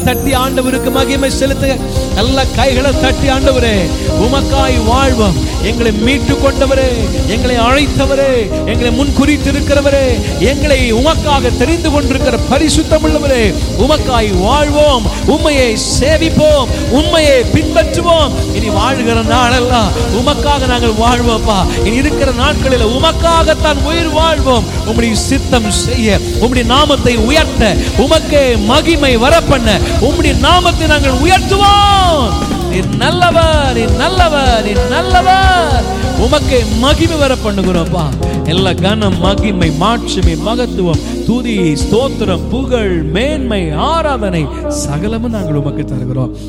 தட்டி ஆண்டவருக்கு மகிமை செலுத்துங்க. நல்ல கைகளை தட்டி ஆண்டவரே உமக்காய் வாழ்வோம். எங்களை மீட்டு கொண்டவரே, எங்களை அழைத்தவரே, எங்களை முன்குறித்து இருக்கிறவரே, எங்களை உமக்காக தெரிந்து கொண்டிருக்கிற பரிசுத்தம் உள்ளவரே, உமக்காய் வாழ்வோம், உம்மையை சேவிப்போம், உம்மையை பின்பற்றுவோம். இனி வாழ்கிற நாளெல்லாம் உமக்காக நாங்கள் வாழ்வோம்ப்பா. இனி இருக்கிற நாட்களில் உமக்காகத்தான் உயிர் வாழ்வோம். உம்முடைய சித்தம் செய்ய, உம்முடைய நாமத்தை உயர்த்த, உமக்கே மகிமை வரப்பண்ண, உம்முடைய நாமத்தை நாங்கள் உயர்த்துவோம். நீர் நல்லவர், நீர் நல்லவர், நீர் நல்லவர். உமக்கே மகிமை வர பண்ணுகிறோம்ப்பா. எல்லா கனம், மகிமை, மாட்சிமை, மகத்துவம், துதி, ஸ்தோத்திரம், புகழ், மேன்மை, ஆராதனை சகலமும் நாங்கள் உமக்கு தருகிறோம்.